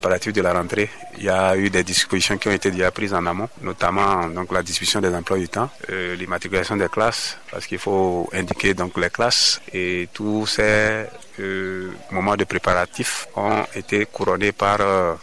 À partir de la rentrée, il y a eu des dispositions qui ont été déjà prises en amont, notamment donc la distribution des emplois du temps, l'immatriculation des classes, parce qu'il faut indiquer donc les classes, et tous ces moments de préparatifs ont été couronnés par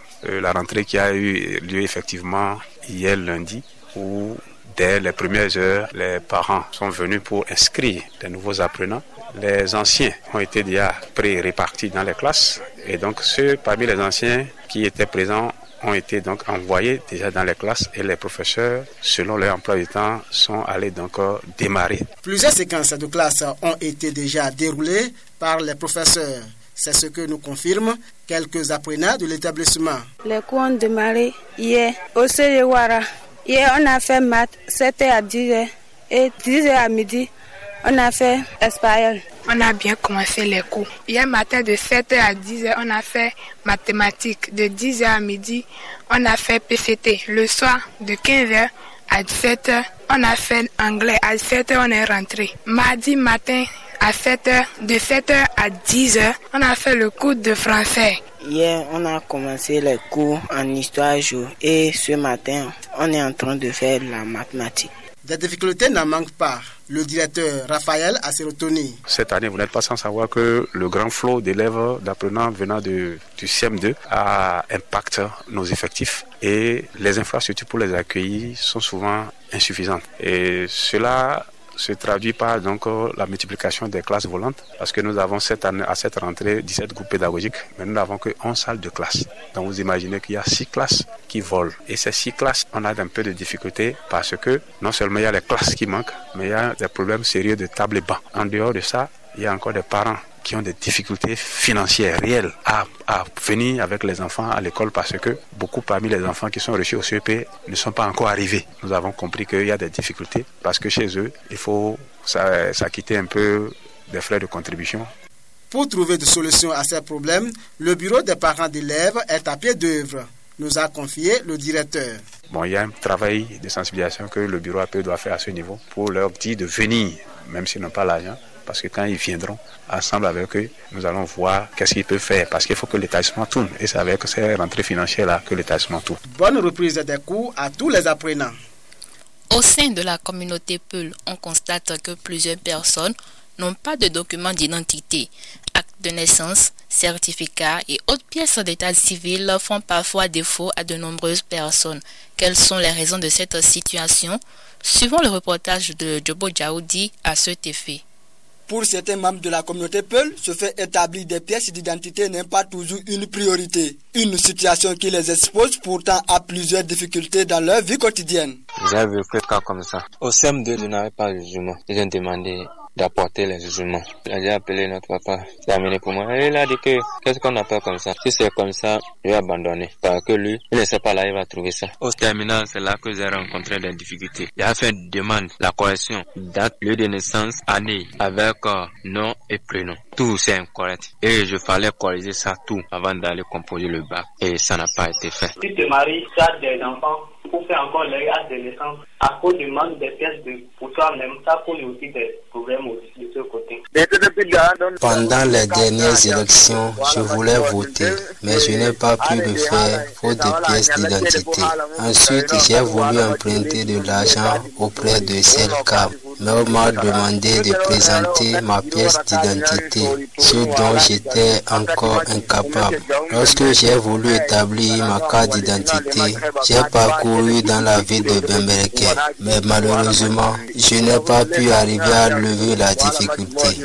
la rentrée qui a eu lieu effectivement hier lundi, où dès les premières heures, les parents sont venus pour inscrire des nouveaux apprenants. Les anciens ont été déjà répartis dans les classes, et donc ceux parmi les anciens qui étaient présents ont été donc envoyés déjà dans les classes, et les professeurs, selon leur emploi du temps, sont allés donc démarrer. Plusieurs séquences de classe ont été déjà déroulées par les professeurs. C'est ce que nous confirment quelques apprenants de l'établissement. Les cours ont démarré hier au CEWARA. Hier, on a fait maths 7h à 10h et 10h à midi, on a fait espagnol. On a bien commencé les cours. Hier matin, de 7h à 10h, on a fait mathématiques. De 10h à midi, on a fait PCT. Le soir, de 15h à 17h, on a fait anglais. À 17h, on est rentré. Mardi matin, à 7h, de 7h à 10h, on a fait le cours de français. Hier, on a commencé les cours en histoire géo et ce matin, on est en train de faire la mathématique. Des difficultés n'en manquent pas. Le directeur Raphaël a sérotonie. Cette année, vous n'êtes pas sans savoir que le grand flot d'élèves, d'apprenants venant du CM2 impacte nos effectifs, et les infrastructures pour les accueillir sont souvent insuffisantes. Et cela se traduit par donc la multiplication des classes volantes, parce que nous avons cette année, à cette rentrée, 17 groupes pédagogiques, mais nous n'avons que 11 salles de classe. Donc vous imaginez qu'il y a 6 classes qui volent. Et ces 6 classes, on a un peu de difficultés, parce que non seulement il y a les classes qui manquent, mais il y a des problèmes sérieux de table et banc. En dehors de ça, il y a encore des parents qui ont des difficultés financières réelles à venir avec les enfants à l'école, parce que beaucoup parmi les enfants qui sont reçus au CEP ne sont pas encore arrivés. Nous avons compris qu'il y a des difficultés parce que chez eux, il faut s'acquitter un peu des frais de contribution. Pour trouver des solutions à ces problèmes, le bureau des parents d'élèves est à pied d'œuvre, nous a confié le directeur. Bon, il y a un travail de sensibilisation que le bureau APE doit faire à ce niveau pour leur dire de venir, même s'ils n'ont pas l'argent. Parce que quand ils viendront ensemble avec eux, nous allons voir qu'est-ce qu'ils peuvent faire. Parce qu'il faut que l'établissement tourne. Et c'est avec ces rentrées financières-là que l'établissement tourne. Bonne reprise des cours à tous les apprenants. Au sein de la communauté Peul, on constate que plusieurs personnes n'ont pas de documents d'identité. Actes de naissance, certificats et autres pièces d'état civil font parfois défaut à de nombreuses personnes. Quelles sont les raisons de cette situation? Suivons le reportage de Djobo Djaoudi à cet effet. Pour certains membres de la communauté Peul, se faire établir des pièces d'identité n'est pas toujours une priorité. Une situation qui les expose pourtant à plusieurs difficultés dans leur vie quotidienne. J'ai vu que cas comme ça. Au CM2, je n'avais pas de jugement. Ils ont demandé d'apporter les jugements. J'ai appelé notre papa, il a amené pour moi. Et il a dit que, qu'est-ce qu'on appelle comme ça? Si c'est comme ça, je vais abandonner. Parce que lui, il ne sait pas là, il va trouver ça. Au terminal, c'est là que j'ai rencontré des difficultés. Il a fait une demande, la correction, date, lieu de naissance, année, avec nom et prénom. Tout c'est incorrect. Et je fallait corriger ça tout avant d'aller composer le bac. Et ça n'a pas été fait. Si tu te maries, tu as des enfants, pour faire encore les actes de naissance, à cause du manque de pièces pour toi-même, ça pose aussi des problèmes aussi de ce côté. Pendant les dernières élections, je voulais voter, mais je n'ai pas pu le faire faute de pièces d'identité. Ensuite, j'ai voulu emprunter de l'argent auprès de Selcam, mais on m'a demandé de présenter ma pièce d'identité, ce dont j'étais encore incapable. Lorsque j'ai voulu établir ma carte d'identité, j'ai parcouru dans la ville de Bembereke, mais malheureusement, je n'ai pas pu arriver à lever la difficulté.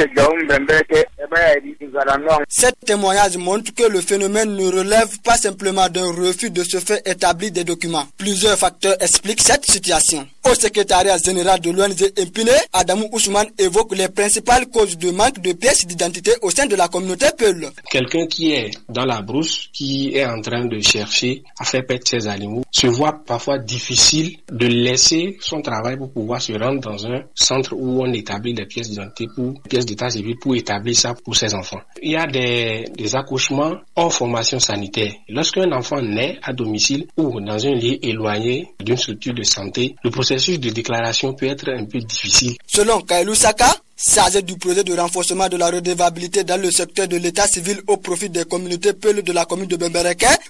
Cet témoignage montre que le phénomène ne relève pas simplement d'un refus de se faire établir des documents. Plusieurs facteurs expliquent cette situation. Au secrétariat général de l'ONG Impine, Adamou Ousmane évoque les principales causes de manque de pièces d'identité au sein de la communauté Peul. Quelqu'un qui est dans la brousse, qui est en train de chercher à faire perdre ses animaux, se voit parfois difficile de laisser son travail pour pouvoir se rendre dans un centre où on établit des pièces d'identité pièces d'état civil pour établir ça pour ses enfants. Il y a des accouchements hors formation sanitaire. Lorsqu'un enfant naît à domicile ou dans un lieu éloigné d'une structure de santé, le processus de déclaration peut être un peu difficile. Selon Kailou Saka, chargé du projet de renforcement de la redevabilité dans le secteur de l'état civil au profit des communautés Peul de la commune de Bembereke,